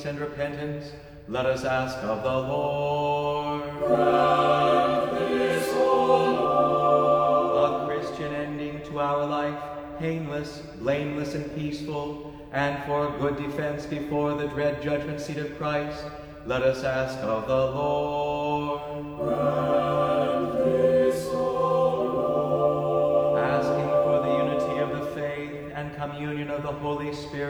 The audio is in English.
and repentance, let us ask of the Lord. Grant this, O Lord. A Christian ending to our life, painless, blameless, and peaceful, and for good defense before the dread judgment seat of Christ, let us ask of the Lord. Grant this, O Lord. Asking for the unity of the faith and communion of the Holy Spirit,